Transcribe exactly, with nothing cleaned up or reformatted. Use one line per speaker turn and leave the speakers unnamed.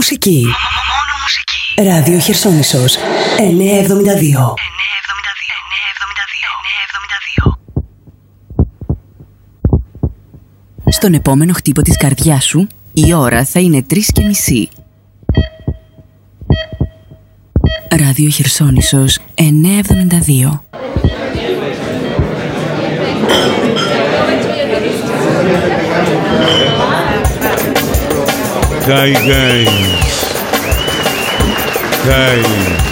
μουσική.
Μόνο μουσική.
Ράδιο Χερσόνησος εννιακόσια εβδομήντα δύο.
Στον επόμενο χτύπο της καρδιάς σου, η ώρα θα είναι τρεις και μισή. Ράδιο Χερσόνησος εννιακόσια εβδομήντα δύο.
Gai, gai. Gai.